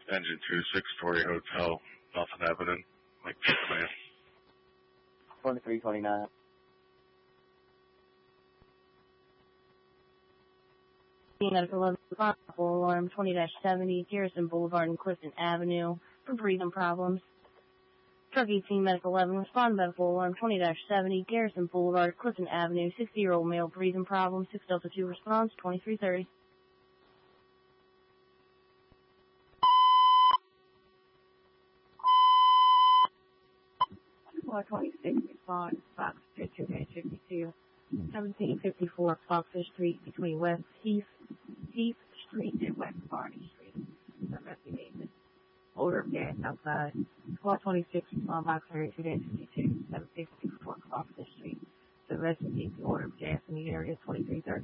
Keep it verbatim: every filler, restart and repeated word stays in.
Engine two, six-story hotel, Nelson Avenue, like plan. twenty-three twenty-nine. Medical eleven, alarm twenty seventy, Garrison Boulevard and Clifton Avenue for breathing problems. Truck eighteen, Medical eleven, respond medical alarm twenty seventy, Garrison Boulevard, Clifton Avenue, sixty-year-old male breathing problems, six Delta two response, twenty-three thirty. four twenty-six response, Fox two fifty-two, seventeen fifty-four Foxfish Street between West Heath, Heath Street and West Barney Street. Investigation. Odor of gas outside. four twenty-six respond Box thirty-two fifty-two, seventeen fifty-four Foxfish Street. To investigate the odor of gas in the area, twenty-three thirty.